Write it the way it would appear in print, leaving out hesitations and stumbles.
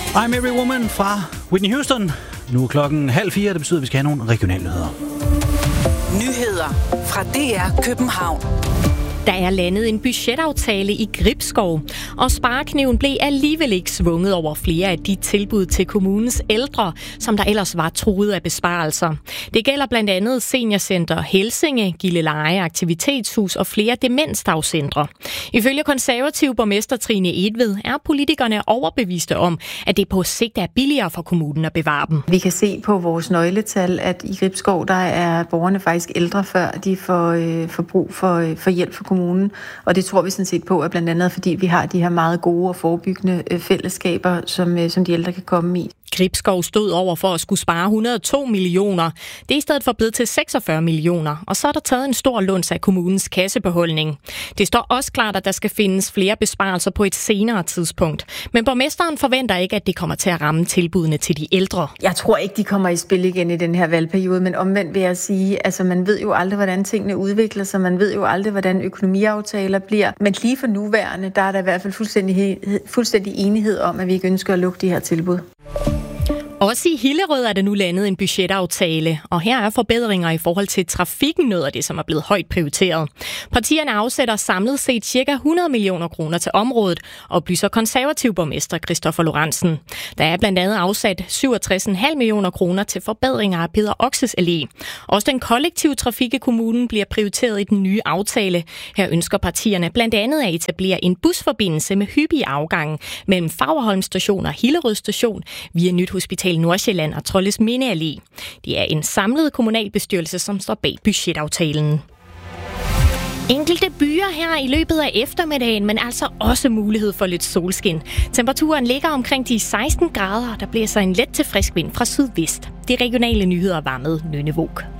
I'm Every Woman fra Whitney Houston. Nu er klokken 3:30, det betyder, at vi skal have nogle regionalnyheder. Nyheder fra DR København. Der er landet en budgetaftale i Gribskov, og sparekniven blev alligevel ikke svunget over flere af de tilbud til kommunens ældre, som der ellers var truet af besparelser. Det gælder blandt andet Seniorcenter Helsinge, Gilleleje Aktivitetshus og flere demensdagcentre. Ifølge konservativ borgmester Trine Edved er politikerne overbeviste om, at det på sigt er billigere for kommunen at bevare dem. Vi kan se på vores nøgletal, at i Gribskov der er borgerne faktisk ældre, før de får brug for hjælp fra kommunen, og det tror vi sådan set på, at blandt andet fordi vi har de her meget gode og forebyggende fællesskaber, som de ældre kan komme i. Gribskov stod over for at skulle spare 102 millioner. Det er i stedet for blevet til 46 millioner, og så er der taget en stor luns af kommunens kassebeholdning. Det står også klart, at der skal findes flere besparelser på et senere tidspunkt. Men borgmesteren forventer ikke, at det kommer til at ramme tilbudene til de ældre. Jeg tror ikke, de kommer i spil igen i den her valgperiode, men omvendt vil jeg sige, altså man ved jo aldrig, hvordan tingene udvikler sig, man ved jo aldrig, hvordan økonomiaftaler bliver. Men lige for nuværende, der er der i hvert fald fuldstændig enighed om, at vi ikke ønsker at lukke de her tilbud. Også i Hillerød er der nu landet en budgetaftale, og her er forbedringer i forhold til trafikken noget af det, som er blevet højt prioriteret. Partierne afsætter samlet set ca. 100 millioner kroner til området, oplyser konservativ borgmester Christoffer Lorentzen. Der er blandt andet afsat 67,5 millioner kroner til forbedringer af Peder Oxes Allé. Også den kollektive trafik i kommunen bliver prioriteret i den nye aftale. Her ønsker partierne blandt andet at etablere en busforbindelse med hyppige afgange mellem Fagerholm Station og Hillerød Station via Nyt Hospital Nordsjælland og Trollesminde Allé. Det er en samlet kommunalbestyrelse, som står bag budgetaftalen. Enkelte byer her i løbet af eftermiddagen, men altså også mulighed for lidt solskin. Temperaturen ligger omkring de 16 grader, og der blæser en let til frisk vind fra sydvest. De regionale nyheder var med Nynne Våg.